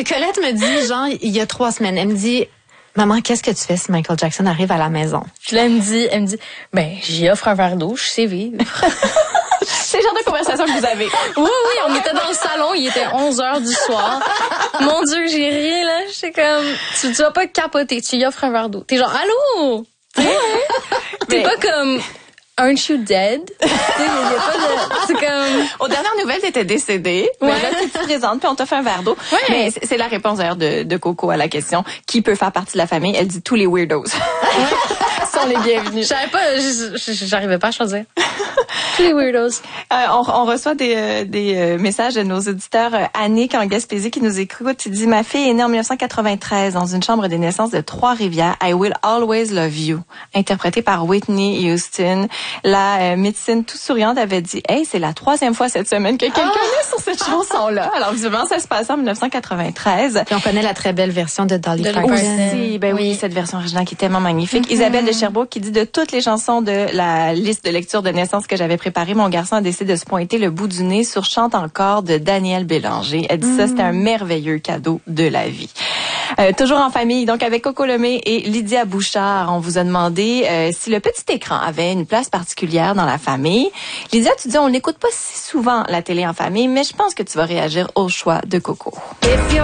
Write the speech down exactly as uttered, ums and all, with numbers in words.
Colette me dit, genre, il y a trois semaines, elle me dit, maman, qu'est-ce que tu fais si Michael Jackson arrive à la maison? Puis là, elle me dit, elle me dit, ben, j'y offre un verre d'eau, je sais vivre. C'est le genre de conversation que vous avez. Oui, oui, on était dans le salon, il était onze heures du soir. Mon Dieu, j'ai ri, là. J'étais comme, tu, tu vas pas capoter, tu y offres un verre d'eau. T'es genre, allô? T'sais? T'es Mais... pas comme, aren't you dead? T'sais, y a pas de, c'est comme... Aux dernières nouvelles, t'étais décédée. Ouais. Mais là, tu te présentes, puis on t'a fait un verre d'eau. Ouais. Mais c'est la réponse d'ailleurs de, de Coco à la question. Qui peut faire partie de la famille? Elle dit tous les weirdos. Sont les bienvenus. Je savais pas, j'arrivais pas à choisir. Tous les weirdos. Euh, on, on reçoit des, euh, des euh, messages de nos auditeurs. Euh, Annick en Gaspésie qui nous écoute. Il dit, ma fille est née en dix-neuf cent quatre-vingt-treize dans une chambre des naissances de Trois-Rivières. I Will Always Love You, interprétée par Whitney Houston. La euh, médecine tout souriante avait dit, hey, c'est la troisième fois cette semaine que quelqu'un Ah! est sur cette chanson-là. Alors, visiblement, ça se passait en dix-neuf cent quatre-vingt-treize. Puis on connaît la très belle version de Dolly De Parton. Aussi, ben oui. oui, cette version originale qui est tellement magnifique. Mm-hmm. Isabelle de Sherbrooke qui dit, de toutes les chansons de la liste de lecture de naissance que j'avais préparée, mon garçon a décidé de se pointer le bout du nez sur Chante encore de Daniel Bélanger. Elle dit mm. ça, c'était un merveilleux cadeau de la vie. Euh, toujours en famille, donc avec Coco Lemay et Lydia Bouchard, on vous a demandé euh, si le petit écran avait une place particulière dans la famille. Lydia, tu dis, on n'écoute pas si souvent la télé en famille, mais je pense que tu vas réagir au choix de Coco.